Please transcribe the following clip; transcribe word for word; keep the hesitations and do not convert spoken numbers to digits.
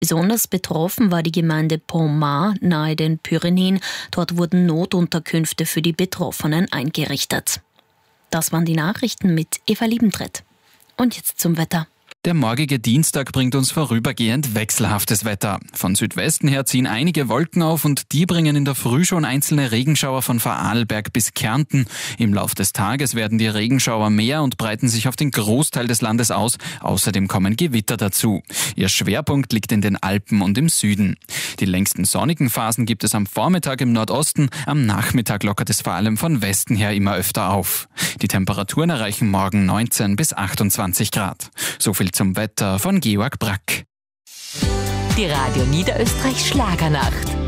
Besonders betroffen war die Gemeinde Pontmain nahe den Pyrenäen. Dort wurden Notunterkünfte für die Betroffenen eingerichtet. Das waren die Nachrichten mit Eva Liebentritt. Und jetzt zum Wetter. Der morgige Dienstag bringt uns vorübergehend wechselhaftes Wetter. Von Südwesten her ziehen einige Wolken auf und die bringen in der Früh schon einzelne Regenschauer von Vorarlberg bis Kärnten. Im Lauf des Tages werden die Regenschauer mehr und breiten sich auf den Großteil des Landes aus. Außerdem kommen Gewitter dazu. Ihr Schwerpunkt liegt in den Alpen und im Süden. Die längsten sonnigen Phasen gibt es am Vormittag im Nordosten. Am Nachmittag lockert es vor allem von Westen her immer öfter auf. Die Temperaturen erreichen morgen neunzehn bis achtundzwanzig Grad. So viel zum Wetter von Georg Brack. Die Radio Niederösterreich Schlagernacht.